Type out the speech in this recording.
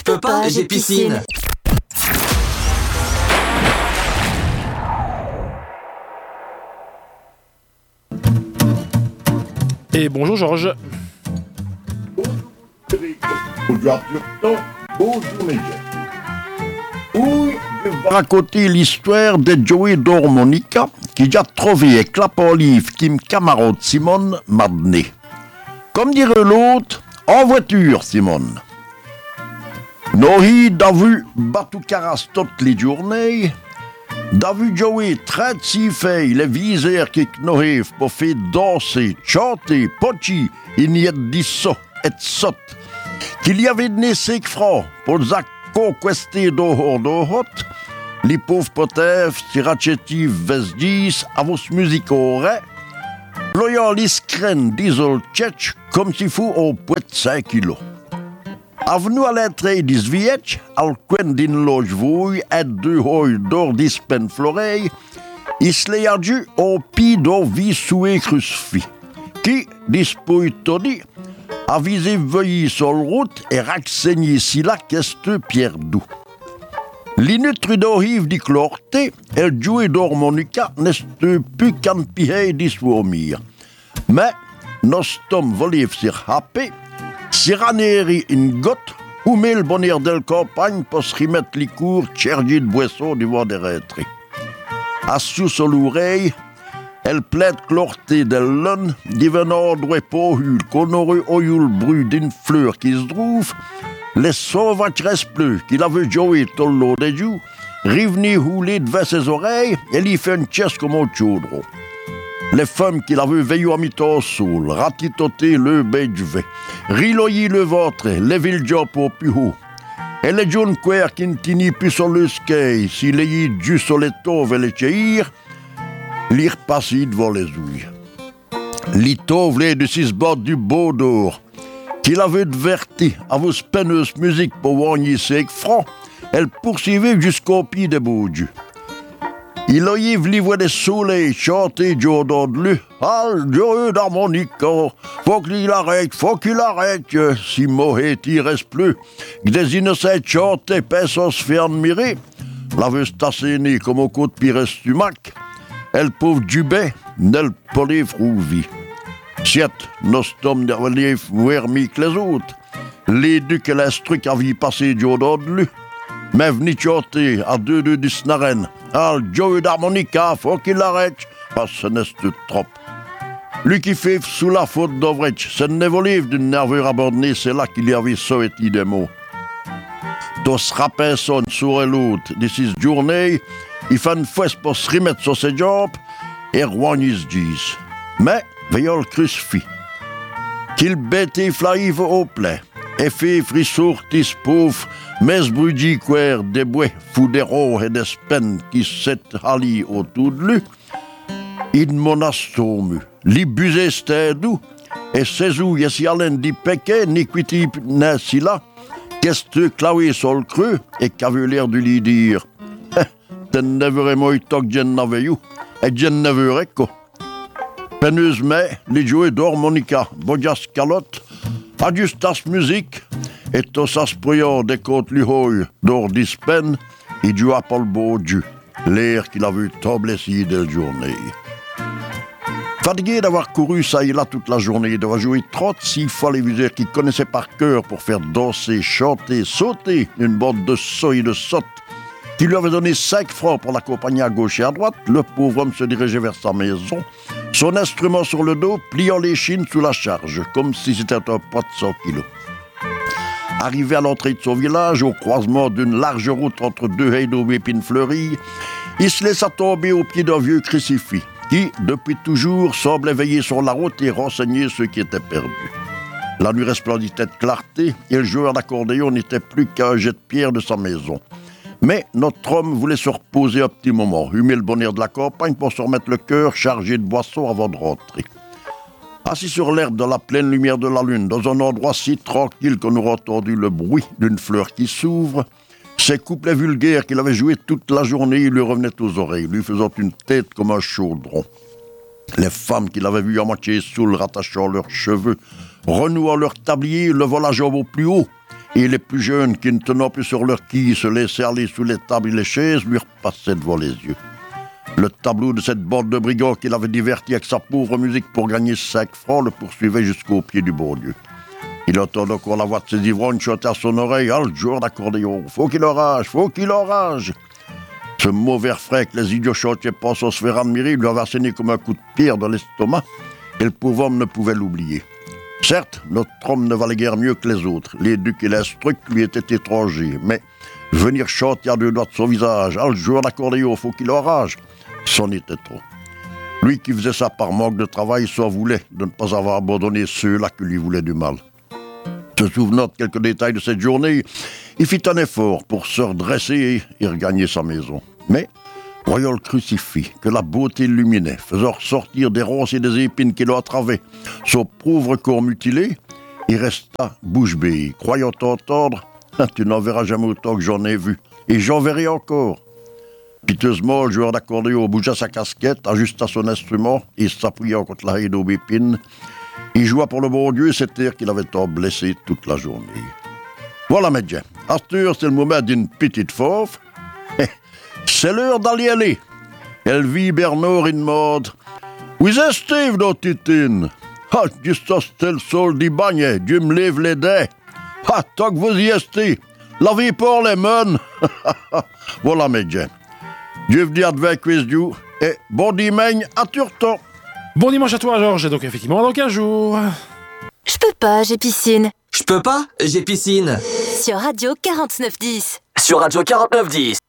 peux pas, j'ai piscine. Et bonjour Georges. Bonjour Média. Où je vais raconter l'histoire de Joey d'Harmonica qui a trouvé avec la police Kim camarade Simone Madney. Comme dirait l'autre, en voiture Simone. Nohi d'a vu battu caras toutes les journées. D'a vu Joey très si fait les visères qui knohef pour faire danser, chanter, pochi, il n'y a dit ça et sot. Qu'il y avait donné 5 francs pour za conquester d'hot, les pauvres potèves, tiracheti vesdis, à vos musicore, loyalis crène d'isol tchèche, comme s'il faut au poids de 5 kilos. Avenu à l'entrée d'Isvietch, al coin d'une loge vouille, et 2 hoy d'or dispen floreille, il se l'est adju au pied d'or vissoué crucifix, qui, dispose todi, a visé veuillir sur la route et raxegné si la qu'est pierre doux. L'inutre d'orive di clorté, et joué d'harmonica n'est plus qu'un pihé d'isvomir. Mais, nos tom voliv s'ir happé, Siraneri in got, ou met le bonheur de la campagne pour se remettre les cours, tchergi de boisson du voie des retraits. Assous sur l'oreille, elle plaide clorté de l'un, devenant droit pour hul, qu'on aurait ouïu le bruit d'une fleur qui se trouve, les sauvages restent plus, qu'il avait joué tout le long des joues, revenu rouler devant ses oreilles, et lui fait une chaise comme un chaudron. Les femmes qu'il avait veillé à mi-temps au sol, ratitoté le bain du vin, riloyi le ventre, levé le job au plus haut. Et les jeunes queer qui ne tinit plus sur le ski, s'il est dû sur les tauves et les chéhir, l'y repassit devant les ouilles. Les tauves les de 6 bords du beau d'or, qu'il avait diverti à vos peineuses musiques pour gagner 5 francs, elle poursuivait jusqu'au pied des beaux dieux. Il a eu livré des soleils chanter Jordan de lui. Ah, Joey d'harmonica, faut qu'il arrête, si Mohet il reste plus. Des innocents chanter, personne se fait admirer. La veut stationner comme au côté Pires du Mac. Elle pauvre Dubé, nel poliv rouvi. Siet, nos tom de relief vermi que les autres. Les deux que l'instruc avait passé Jordan de lui. Mais venu chanter à 2 du snaren. Ah, Joey d'harmonica, faut qu'il arrête, parce que ce n'est trop. Lui qui fait sous la faute d'Ovretch, c'est une évolutive d'une nervure abandonnée, c'est là qu'il y avait sauvé des mots. Tous rappels son sur l'autre, d'ici cette journée, il fait une fesse pour se remettre sur ses jambes, et Rouen se disent. Mais, veillons le crucifix. Qu'il bêtait flaïve au plein, et fait frissourtis pauvre, mes brudis quer des bois, foudéros et des peines qui s'est alliés autour de lui, il monastomu, li busé stèdou, et ses ou y allen di péquet, ni quiti n'a si là, qu'est-ce que clavé sur le creux, et qu'avait l'air de lui dire, ten nevere moi toc jen n'aveyou, et jen nevere ko. Peneuse mais, les jouets d'harmonica, bojas calotte, adjustas musique, et tous asprions des côtes luhoy d'or dispen, il joua pas le beau Dieu, l'air qu'il a vu tant blessé de la journée. Fatigué d'avoir couru ça et là toute la journée, d'avoir joué 36 fois les viseurs qu'il connaissait par cœur pour faire danser, chanter, sauter une bande de sauts et de sottes, qui lui avait donné 5 francs pour l'accompagner à gauche et à droite, le pauvre homme se dirigeait vers sa maison, son instrument sur le dos, pliant les chines sous la charge, comme si c'était un poids de 100 kilos. Arrivé à l'entrée de son village, au croisement d'une large route entre 2 haies d'aubépines fleuries, il se laissa tomber au pied d'un vieux crucifix, qui, depuis toujours, semblait veiller sur la route et renseigner ceux qui étaient perdus. La nuit resplendissait de clarté, et le joueur d'accordéon n'était plus qu'un jet de pierre de sa maison. Mais notre homme voulait se reposer un petit moment, humer le bonheur de la campagne pour se remettre le cœur chargé de boissons avant de rentrer. Assis sur l'herbe dans la pleine lumière de la lune, dans un endroit si tranquille qu'on aurait entendu le bruit d'une fleur qui s'ouvre, ces couplets vulgaires qu'il avait joués toute la journée lui revenaient aux oreilles, lui faisant une tête comme un chaudron. Les femmes qu'il avait vues à moitié saoules rattachant leurs cheveux, renouant leur tablier, levant la jambe au plus haut, et les plus jeunes qui ne tenant plus sur leur quille se laissaient aller sous les tables et les chaises lui repassaient devant les yeux. Le tableau de cette bande de brigands qu'il avait diverti avec sa pauvre musique pour gagner 5 francs le poursuivait jusqu'au pied du bon Dieu. Il entend encore la voix de ses ivrognes chanter à son oreille « Ah, le joueur d'accordéon, faut qu'il orage, faut qu'il orage !» Ce mauvais refrain que les idiots chantaient pas sans se faire admirer lui avait asséné comme un coup de pierre dans l'estomac et le pauvre homme ne pouvait l'oublier. Certes, notre homme ne valait guère mieux que les autres. Les ducs et l'instruc lui étaient étrangers, mais venir chanter à 2 doigts de son visage « Ah, le joueur d'accordéon, faut qu'il orage !» c'en était trop. Lui qui faisait ça par manque de travail s'en voulait de ne pas avoir abandonné ceux-là qui lui voulaient du mal. Se souvenant de quelques détails de cette journée, il fit un effort pour se redresser et regagner sa maison. Mais, voyant le crucifix que la beauté illuminait, faisant ressortir des ronces et des épines qui l'entravaient, son pauvre corps mutilé, il resta bouche bée, croyant entendre « Tu n'en verras jamais autant que j'en ai vu, et j'en verrai encore ». Piteusement, le joueur d'accordéon bougea sa casquette, ajusta son instrument et s'appuyant contre la haie d'aubépine. Il joua pour le bon Dieu cet air qu'il avait tant blessé toute la journée. Voilà, médecin. Arthur, c'est le moment d'une petite fauve. C'est l'heure d'aller aller. Elle vit Bernard in mode. Où est Steve, dans Titine? Ah, juste c'était le sol du bagne. Dieu me lève les dents. Ah, tant que vous y estez. Lavez pas les mains. Voilà, médecin. Dieu vous dit avec Dieu et bon dimanche à Turton. Bon dimanche à toi, Georges, et donc effectivement dans 15 jours. Je peux pas, j'ai piscine. Je peux pas, j'ai piscine. Sur Radio 4910. Sur Radio 4910.